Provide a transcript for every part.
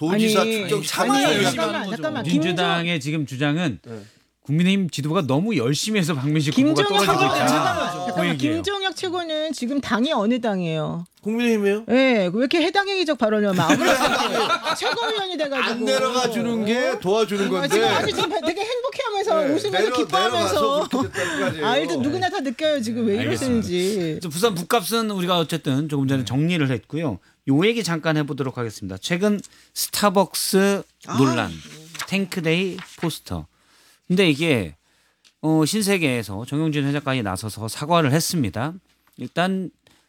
도지사 축적 잠깐만. 민주당의 지금 주장은 국민의힘 지도가 너무 열심히 해서 박민식 후보가 떨어지고 있다. 잠깐만. 김종혁 최고는 지금 당이 어느 당이에요? 국민의힘이에요? 네, 왜 이렇게 해당행위적 발언을 하면 아무렇지 최고위원이 돼가지고 안 내려가 주는 게 도와주는 건데 지금 아주 지금 되게 행복해하면서 웃으면서 기뻐하면서 일단 누구나 다 느껴요 지금 왜 이러시는지. 부산 북값은 우리가 어쨌든 조금 전에 정리를 했고요. 요 얘기 잠깐 해보도록 하겠습니다. 최근 스타벅스 논란, 탱크데이 포스터. 근데 이게 신세계에서 정용진 회장까지 나서서 사과를 했습니다. 일단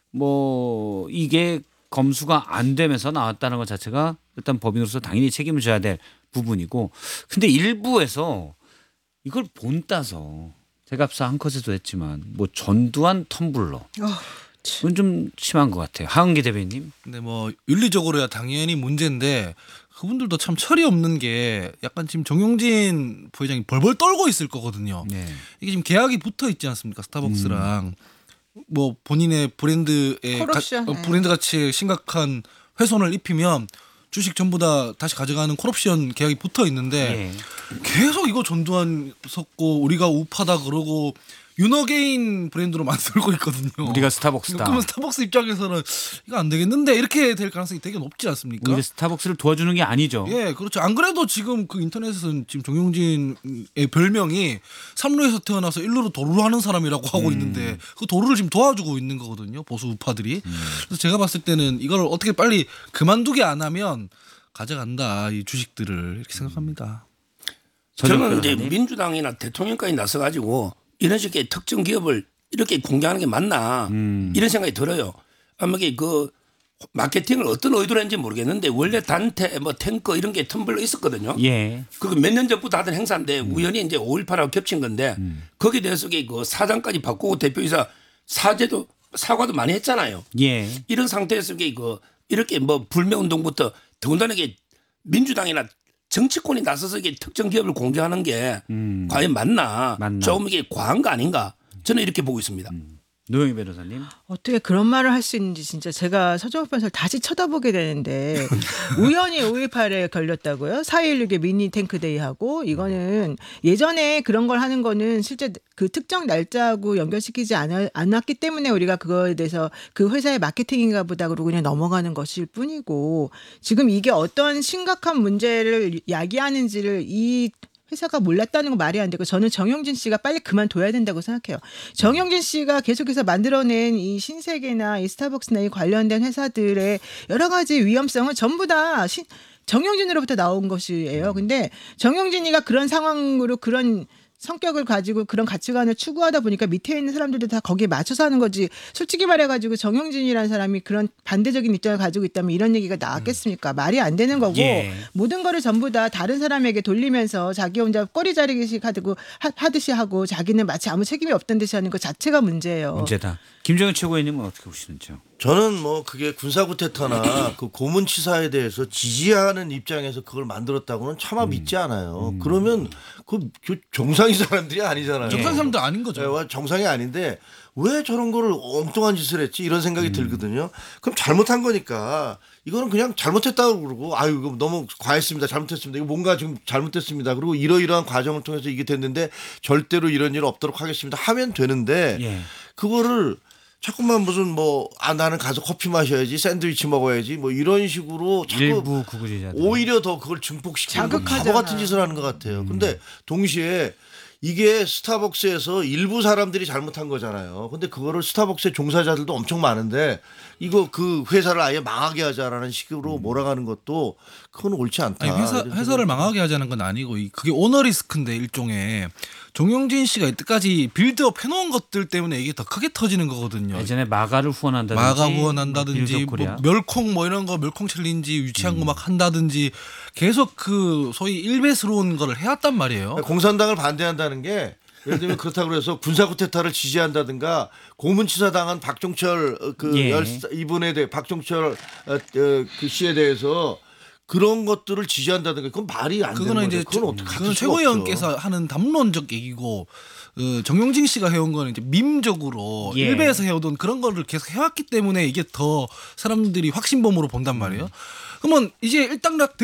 뭐 이게 검수가 안 되면서 나왔다는 것 자체가 일단 법인으로서 당연히 책임을 져야 될 부분이고, 근데 일부에서 이걸 본따서 제값사 한 컷에도 했지만 뭐 전두환 텀블러 그건 좀 심한 것 같아요. 하은기 대변인님. 근데 뭐 윤리적으로야 당연히 문제인데 그분들도 참 철이 없는 게 약간 지금 정용진 부회장이 벌벌 떨고 있을 거거든요. 네. 이게 지금 계약이 붙어 있지 않습니까? 스타벅스랑 뭐 본인의 브랜드의 브랜드 가치에 심각한 훼손을 입히면 주식 전부 다 다시 가져가는 콜옵션 계약이 붙어 있는데 계속 이거 전두환 섰고 우리가 우파다 그러고 윤어게인 브랜드로 만들고 있거든요. 우리가 스타벅스다. 그러면 스타벅스 입장에서는 이거 안 되겠는데 이렇게 될 가능성이 되게 높지 않습니까? 우리 스타벅스를 도와주는 게 아니죠. 예, 그렇죠. 안 그래도 지금 그 인터넷에서는 지금 정용진의 별명이 3루에서 태어나서 1루로 도루를 하는 사람이라고 하고 있는데 그 도루를 지금 도와주고 있는 거거든요. 보수 우파들이. 그래서 제가 봤을 때는 이걸 어떻게 빨리 그만두게 안 하면 가져간다 이 주식들을 이렇게 생각합니다. 저는 이제 민주당이나 대통령까지 나서 가지고 이런 식의 특정 기업을 이렇게 공개하는 게 맞나 이런 생각이 들어요. 아마 그 마케팅을 어떤 의도로 했는지 모르겠는데 원래 단테 뭐 탱커 이런 게 텀블러 있었거든요. 예. 그거 몇 년 전부터 하던 행사인데 우연히 이제 5.18하고 겹친 건데 거기에 대해서 그 사장까지 바꾸고 대표이사 사과도 많이 했잖아요. 예. 이런 상태에서 그 이렇게 뭐 불매운동부터 더군다나 이게 민주당이나 정치권이 나서서 이게 특정 기업을 공개하는 게 과연 맞나? 조금 이게 과한 거 아닌가? 저는 이렇게 보고 있습니다. 노영희 변호사님. 어떻게 그런 말을 할 수 있는지 진짜 제가 서정욱 변호사를 다시 쳐다보게 되는데 우연히 5.18에 걸렸다고요? 4.16의 미니 탱크데이하고 이거는 예전에 그런 걸 하는 거는 실제 그 특정 날짜하고 연결시키지 않았기 때문에 우리가 그거에 대해서 그 회사의 마케팅인가 보다 그러고 그냥 넘어가는 것일 뿐이고 지금 이게 어떤 심각한 문제를 야기하는지를 이 회사가 몰랐다는 건 말이 안 되고 저는 정용진 씨가 빨리 그만둬야 된다고 생각해요. 정용진 씨가 계속해서 만들어낸 이 신세계나 이 스타벅스나 이 관련된 회사들의 여러 가지 위험성은 전부 다 정용진으로부터 나온 것이에요. 근데 정용진이가 그런 상황으로 그런 성격을 가지고 그런 가치관을 추구하다 보니까 밑에 있는 사람들도 다 거기에 맞춰서 하는 거지. 솔직히 말해가지고 정용진이라는 사람이 그런 반대적인 입장을 가지고 있다면 이런 얘기가 나왔겠습니까? 말이 안 되는 거고 모든 거를 전부 다 다른 사람에게 돌리면서 자기 혼자 꼬리 자르기식 하듯이 하고 자기는 마치 아무 책임이 없던 듯이 하는 것 자체가 문제예요. 문제다. 김정은 최고위원님은 어떻게 보시는지요? 저는 뭐 그게 군사구태타나 그 고문치사에 대해서 지지하는 입장에서 그걸 만들었다고는 차마 믿지 않아요. 그러면 그 정상인 사람들이 아니잖아요. 정상인 사람들 아닌 거죠. 네, 정상이 아닌데 왜 저런 거를 엉뚱한 짓을 했지 이런 생각이 들거든요. 그럼 잘못한 거니까 이거는 그냥 잘못했다고 그러고 아유 이거 너무 과했습니다. 잘못했습니다. 이거 뭔가 지금 잘못됐습니다. 그리고 이러이러한 과정을 통해서 이게 됐는데 절대로 이런 일 없도록 하겠습니다. 하면 되는데 그거를 자꾸만 무슨 뭐 나는 가서 커피 마셔야지 샌드위치 먹어야지 뭐 이런 식으로 자꾸 일부 구구제자들 오히려 더 그걸 증폭시키는 바보 같은 짓을 하는 것 같아요. 근데 동시에 이게 스타벅스에서 일부 사람들이 잘못한 거잖아요. 근데 그거를 스타벅스의 종사자들도 엄청 많은데 이거 그 회사를 아예 망하게 하자라는 식으로 몰아가는 것도 그건 옳지 않다. 아니, 회사를 망하게 하자는 건 아니고 그게 오너리스크인데 일종의 정용진 씨가 이때까지 빌드업 해놓은 것들 때문에 이게 더 크게 터지는 거거든요. 예전에 마가를 후원한다든지 마가 후원한다든지 뭐 멸콩 뭐 이런 거 멸콩 챌린지 유치한 거 막 한다든지 계속 그 소위 일베스러운 거를 해왔단 말이에요. 공산당을 반대한다는 게 예를 들면 그렇다고 해서 군사쿠데타를 지지한다든가 고문치사 당한 박종철 이분에 대해 박종철 그 씨에 대해서 그런 것들을 지지한다든가 그건 말이 안 되는 거죠. 그건 최고위원께서 하는 담론적 얘기고 정용진 씨가 해온 거는 이제 밈적으로 일베에서 해오던 그런 거를 계속 해왔기 때문에 이게 더 사람들이 확신범으로 본단 말이에요. 그러면 이제 일단락